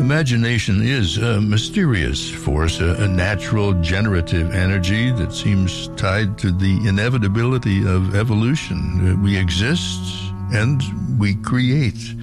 Imagination is a mysterious force, a natural generative energy that seems tied to the inevitability of evolution. We exist and we create.